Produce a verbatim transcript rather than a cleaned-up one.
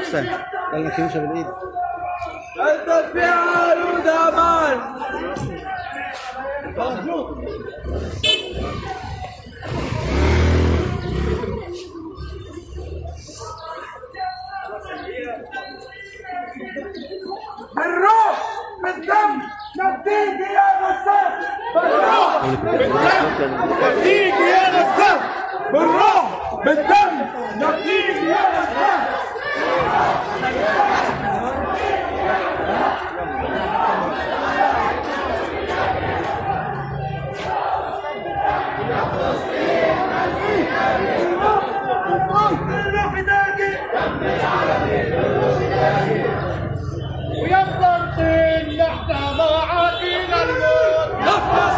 احسن. يلا كيمشي بالايد. انت فيها عود امان. بالروح بالدم نفديك يا غسان. بالروح بالدم نفديك يا غسان. بالروح بالدم نفديك يا غسان. ويفضل طين نحن معاكين الموت.